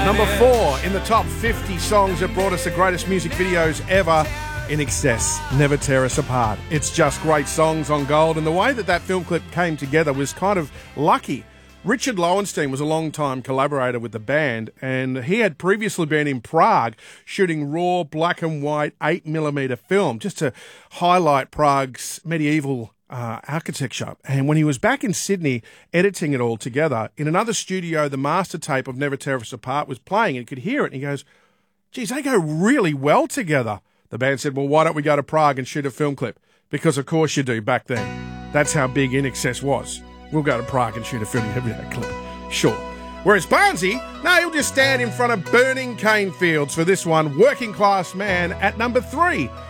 Number 4 in the top 50 songs that brought us the greatest music videos ever. INXS, Never Tear Us Apart. It's just great songs on gold, and the way that film clip came together was kind of lucky. Richard Lowenstein was a long-time collaborator with the band, and he had previously been in Prague shooting raw black and white 8mm film just to highlight Prague's medieval architecture. And when he was back in Sydney editing it all together, in another studio, the master tape of Never Tear Us Apart was playing, and he could hear it, and he goes, geez, they go really well together. The band said, well, why don't we go to Prague and shoot a film clip? Because of course you do back then. That's how big INXS was. We'll go to Prague and shoot a film clip. Sure. Whereas Barnsey, no, he'll just stand in front of burning cane fields for this one, Working Class Man, at number 3.